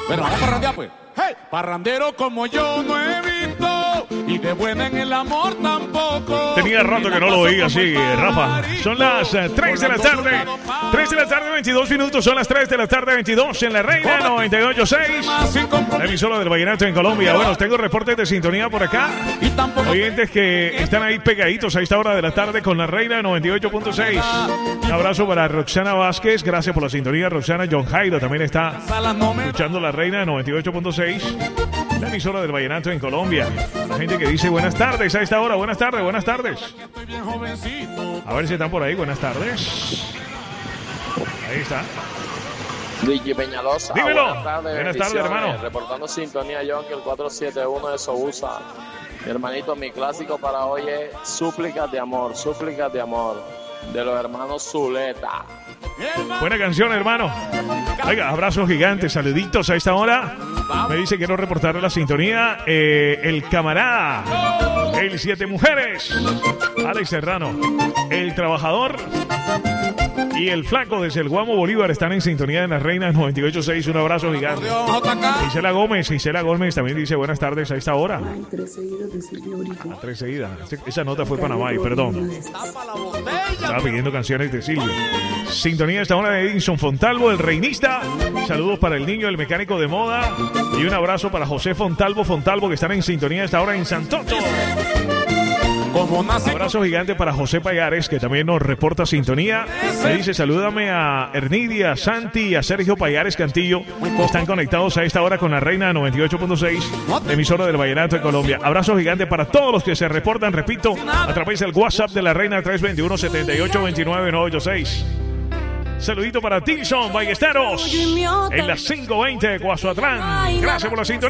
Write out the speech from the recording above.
Bueno, vamos a parrandear, pues. ¡Hey! Parrandero como yo no he visto, y de buena en el amor tampoco. Tenía rato que no lo oía así, Rafa. Son las 3 de la tarde. 3 de la tarde, 22 minutos. Son las 3 de la tarde, 22 en la Reina 98.6. La emisora del Vallenato en Colombia. Bueno, tengo reportes de sintonía por acá. Oyentes que están ahí pegaditos a esta hora de la tarde con la Reina 98.6. Un abrazo para Roxana Vázquez. Gracias por la sintonía, Roxana. John Jairo también está escuchando la Reina 98.6. La emisora del Vallenato en Colombia. La gente que dice buenas tardes a esta hora. Buenas tardes, buenas tardes. A ver si están por ahí. Buenas tardes. Ahí está. Luigi Peñalosa. Dímelo. Buenas tardes, hermano. Reportando sintonía, John, que el 471 de Sousa. Mi hermanito, mi clásico para hoy es Súplicas de Amor, de los hermanos Zuleta. Buena canción, hermano. Oiga, abrazos gigantes, saluditos a esta hora. Me dice quiero reportar la sintonía. El camarada, el 7 Mujeres, Alex Serrano, el trabajador y el flaco desde el Guamo Bolívar están en sintonía de las Reinas 98.6. Un abrazo gigante. Gisela Gómez también dice buenas tardes a esta hora. 3 seguidas. Esa nota fue Panamá, perdón. Estaba pidiendo canciones de Silvio. Sintonía a esta hora de Edinson Fontalvo, el reinista. Saludos para el niño, el mecánico de moda. Y un abrazo para José Fontalvo que están en sintonía a esta hora en Santoto. Abrazo gigante para José Payares, que también nos reporta sintonía. Me dice, salúdame a Ernidia, a Santi y a Sergio Payares Cantillo. Están conectados a esta hora con la Reina 98.6, emisora del Vallenato de Colombia. Abrazo gigante para todos los que se reportan, repito, a través del WhatsApp de la Reina 321-7829-986. Saludito para Tilson Ballesteros en las 5:20 de Guazuatlán. Gracias por la sintonía.